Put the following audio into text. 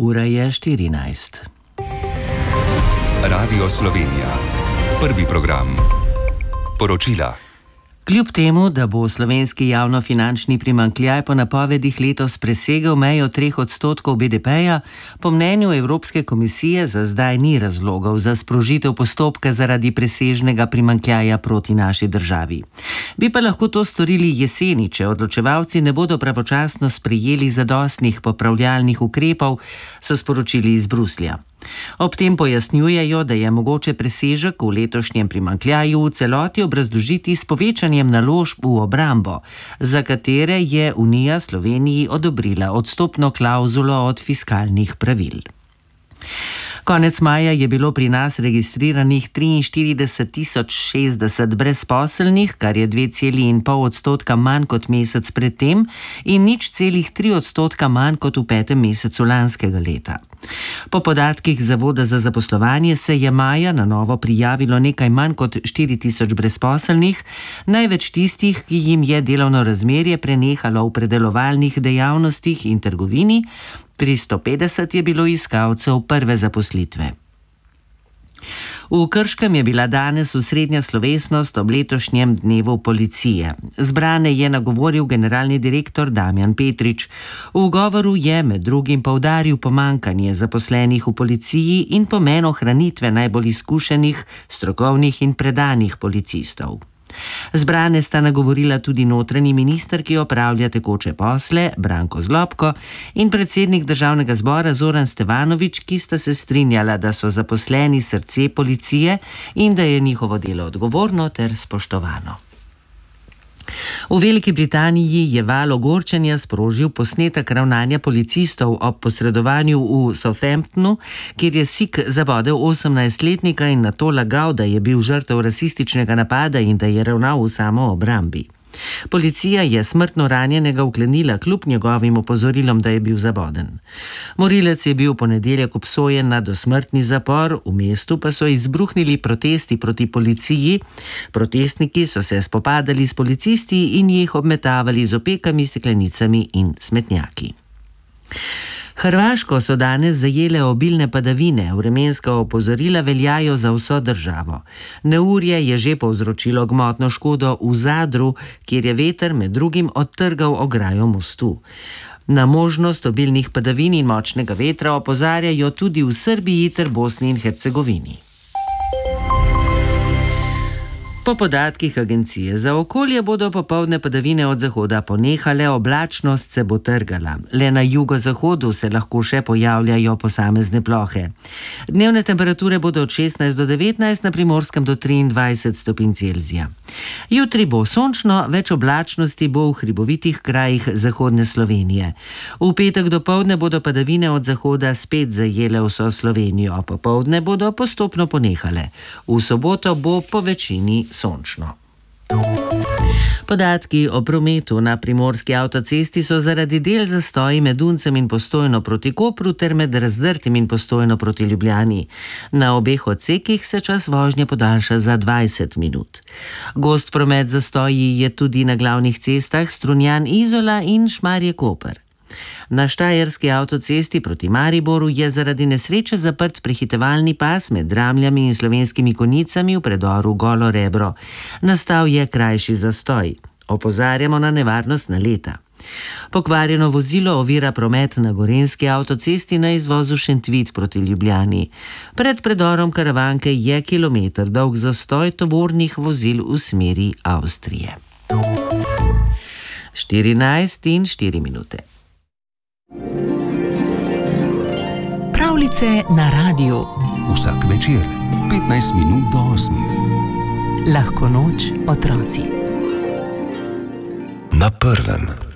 ura je 14. Radio Slovenija. Prvi program. Poročila. Kljub temu, da bo slovenski javnofinančni primanjkljaj po napovedih letos presegel mejo 3% BDP-ja, po mnenju Evropske komisije za zdaj ni razlogov za sprožitev postopka zaradi presežnega primanjkljaja proti naši državi. Bi pa lahko to storili jeseni, če odločevalci ne bodo pravočasno sprejeli zadostnih popravljalnih ukrepov, so sporočili iz Bruslja. Ob tem pojasnjujejo, da je mogoče presežek v letošnjem primanjkljaju v celoti obrazložiti s povečanjem naložb v obrambo, za katere je Unija Sloveniji odobrila odstopno klavzulo od fiskalnih pravil. Konec maja je bilo pri nas registriranih 43.060 brezposelnih, kar je 2,5% manj kot mesec predtem in 0,3% manj kot v 5. mesecu lanskega leta. Po podatkih Zavoda za zaposlovanje se je maja na novo prijavilo nekaj manj kot 4.000 brezposelnih, največ tistih, ki jim je delovno razmerje prenehalo v predelovalnih dejavnostih in trgovini, 350 je bilo iskalcev prve zaposlitve. V Krškem je bila danes osrednja slovesnost ob letošnjem dnevu policije. Zbrane je nagovoril generalni direktor Damjan Petrič. V govoru je med drugim poudaril pomanjkanje zaposlenih v policiji in pomen ohranitve najbolj izkušenih, strokovnih in predanih policistov. Zbrane sta nagovorila tudi notranji minister, ki opravlja tekoče posle, Branko Zlobko, in predsednik Državnega zbora Zoran Stevanović, ki sta se strinjala, da so zaposleni srce policije in da je njihovo delo odgovorno ter spoštovano. V Veliki Britaniji je val ogorčenja sprožil posnetek ravnanja policistov ob posredovanju v Southamptonu, kjer je Sikh zabodel 18-letnika in nato lagal, da je bil žrtev rasističnega napada in da je ravnal v samoobrambi. Policija je smrtno ranjenega vklenila kljub njegovim opozorilom, da je bil zaboden. Morilec je bil v ponedeljek obsojen na dosmrtni zapor, v mestu pa so izbruhnili protesti proti policiji. Protestniki so se spopadali s policisti in jih obmetavali z opekami, steklenicami in smetnjaki. Hrvaško so danes zajele obilne padavine, vremenska opozorila veljajo za vso državo. Neurje je že povzročilo gmotno škodo v Zadru, kjer je veter med drugim odtrgal ograjo mostu. Na možnost obilnih padavin in močnega vetra opozarjajo tudi v Srbiji ter Bosni in Hercegovini. Po podatkih Agencije za okolje bodo popoldne padavine od zahoda ponehale, oblačnost se bo trgala. Le na jugozahodu se lahko še pojavljajo posamezne plohe. Dnevne temperature bodo od 16 do 19, na Primorskem do 23 stopinj Celzija. Jutri bo sončno, več oblačnosti bo v hribovitih krajih zahodne Slovenije. V petek dopoldne bodo padavine od zahoda spet zajele vso Slovenijo, popoldne bodo postopno ponehale. V soboto bo po večini sončno. Podatki o prometu na primorski avtocesti so zaradi del zastoji med Duncem in Postojno proti Kopru ter med Razdrtim in Postojno proti Ljubljani. Na obeh odsekih se čas vožnje podaljša za 20 minut. Gost promet zastoji je tudi na glavnih cestah Strunjan-Izola in Šmarje-Koper. Na štajerski avtocesti proti Mariboru je zaradi nesreče zaprt prehitevalni pas med Dramljami in Slovenskimi Konjicami v predoru Golo Rebro. Nastal je krajši zastoj. Opozarjamo na nevarnost naleta. Pokvarjeno vozilo ovira promet na gorenjski avtocesti na izvozu Šentvid proti Ljubljani. Pred predorom Karavanke je kilometer dolg zastoj tovornih vozil v smeri Avstrije. 14:04. Pravljice na radiju. Vsak večer, 15 minut do 8. Lahko noč, otroci. Na prvem.